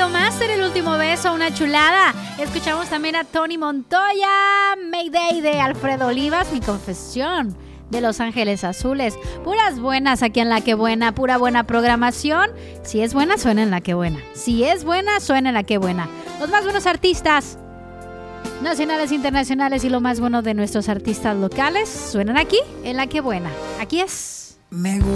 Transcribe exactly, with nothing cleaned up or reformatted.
Master, El último beso, una chulada. Escuchamos también a Tony Montoya, Mayday de Alfredo Olivas, Mi confesión de Los Ángeles Azules. Puras buenas aquí en La Que Buena, pura buena programación. Si es buena, suena en La Que Buena. Si es buena, suena en La Que Buena. Los más buenos artistas nacionales, internacionales y lo más bueno de nuestros artistas locales suenan aquí en La Que Buena. Aquí es. Me gusta.